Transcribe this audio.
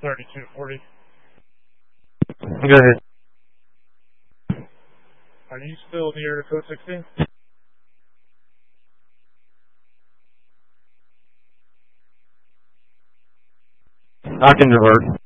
3240. Go ahead. Are you still near code 16? I can divert.